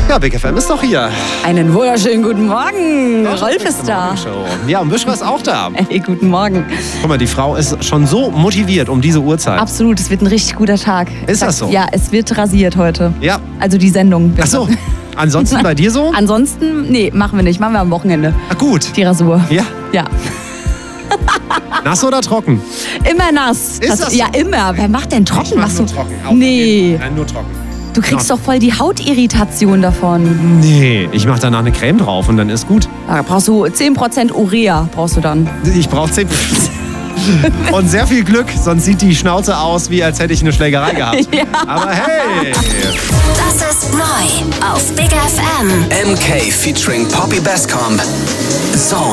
Ja, Big FM ist doch hier. Einen wunderschönen guten Morgen. Rolf ist da. Ja, und Bischra ist auch da. Hey, guten Morgen. Guck mal, die Frau ist schon so motiviert um diese Uhrzeit. Absolut, es wird ein richtig guter Tag. Ist das so? Ja, es wird rasiert heute. Ja. Also die Sendung. Ach so. Ansonsten bei dir so? Ansonsten, nee, machen wir nicht. Machen wir am Wochenende. Ah, gut. Die Rasur. Ja. Ja. Nass oder trocken? Immer nass. Ist das so? Ja, immer. Wer macht denn trocken? Ich mach Machst nur du? trocken. Nee. Nein, nur trocken. Du kriegst doch voll die Hautirritation davon. Nee, ich mach danach eine Creme drauf und dann ist gut. Da brauchst du 10% Urea, braust du dann. Ich brauche 10. Und sehr viel Glück, sonst sieht die Schnauze aus, wie als hätte ich eine Schlägerei gehabt. Ja. Aber hey! Das ist neu auf Big FM. MK featuring Poppy Bestcomb. So.